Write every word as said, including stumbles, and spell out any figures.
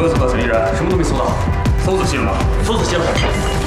没有搜到嫌疑人，什么都没搜到。搜仔细了吗？ 搜仔细了。